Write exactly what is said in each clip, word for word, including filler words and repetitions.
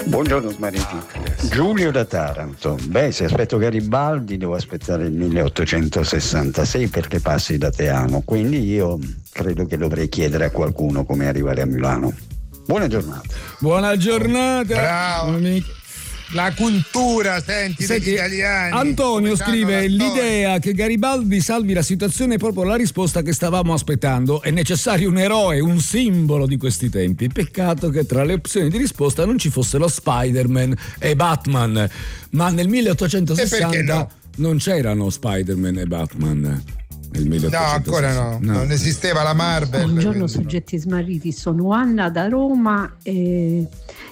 Buongiorno Smariti. Giulio da Taranto. Beh, se aspetto Garibaldi devo aspettare il milleottocentosessantasei perché passi da Teano, quindi io credo che dovrei chiedere a qualcuno come arrivare a Milano. Buona giornata. Buona giornata. Bravo. Amico. La cultura, senti, Senti, degli italiani. Antonio scrive: l'idea che Garibaldi salvi la situazione è proprio la risposta che stavamo aspettando. È necessario un eroe, un simbolo di questi tempi. Peccato che tra le opzioni di risposta non ci fossero Spider-Man e Batman. Ma nel milleottocentosessanta no? non c'erano Spider-Man e Batman. Nel No, ancora no. no, non esisteva la Marvel. Buongiorno soggetti smarriti, sono Anna da Roma e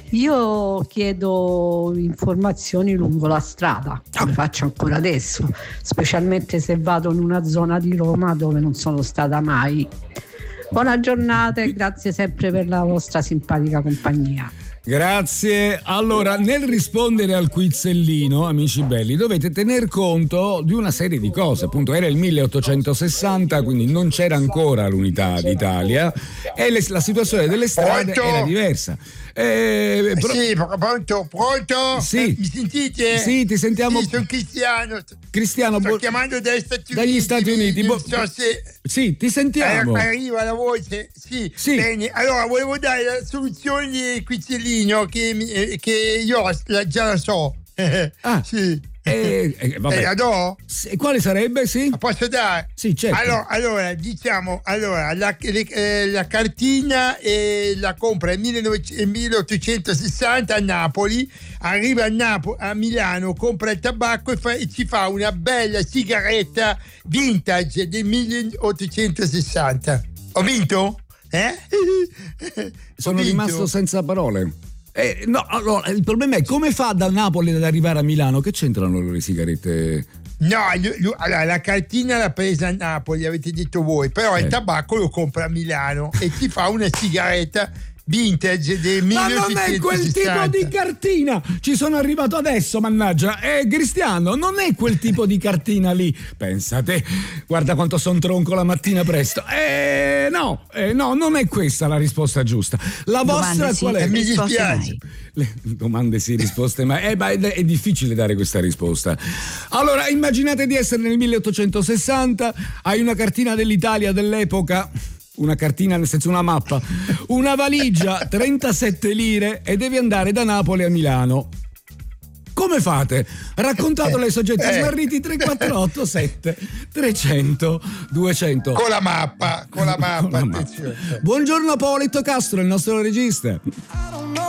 io chiedo informazioni lungo la strada, come faccio ancora adesso, specialmente se vado in una zona di Roma dove non sono stata mai. Buona giornata e grazie sempre per la vostra simpatica compagnia. Grazie. Allora, nel rispondere al quizzellino, amici belli, dovete tener conto di una serie di cose. Appunto, era il milleottocentosessanta, quindi non c'era ancora l'unità d'Italia e le, la situazione delle strade Pronto? era diversa. Eh, pro- sì, pronto, pronto? Sì. Eh, mi sentite? Sì, ti sentiamo. Sì, sono Cristiano. Cristiano, sto bo- chiamando dagli Stati dagli Uniti. Stati Uniti. Non Bo- so se sì, ti sentiamo. eh, arriva la voce. Sì, Sì. Bene. Allora, volevo dare la soluzione di quizzellino che, mi, eh, che io la, già la so. Ah. Sì. Eh, eh, vabbè. Eh, la do? Sì, quale sarebbe? Sì? La posso dare? Sì, certo. Allora, allora diciamo, allora, la, le, eh, la cartina eh, la compra nel millenovecento milleottocentosessanta a Napoli, arriva a, Napo- a Milano, compra il tabacco e, fa, e ci fa una bella sigaretta vintage del milleottocentosessanta. Ho vinto? Eh? Sono Ho vinto? rimasto senza parole. Eh, no, allora, il problema è come fa da Napoli ad arrivare a Milano? Che c'entrano le sigarette? No, lui- lui- allora, la cartina l'ha presa a Napoli, avete detto voi, però Eh. il tabacco lo compra a Milano e ti fa una sigaretta vintage del Ma non è quel tipo di milleottocentosessanta. cartina! Ci sono arrivato adesso, mannaggia! Eh, Cristiano, non è quel tipo di cartina lì! Pensate, guarda quanto son tronco la mattina presto! Eh, no, eh, no, non è questa la risposta giusta. La vostra Domande sì, qual è? mi risposte dispiace. mai. Le domande sì, risposte ma eh, ma è, è difficile dare questa risposta. Allora, immaginate di essere nel milleottocentosessanta, hai una cartina dell'Italia dell'epoca, una cartina nel senso una mappa, una valigia, trentasette lire e devi andare da Napoli a Milano. Come fate? Raccontatelo ai soggetti Eh. smarriti. Tre quattro otto sette trecento duecento. Con la mappa, con la mappa, Con la mappa. attenzione. Buongiorno Paolito Castro, il nostro regista.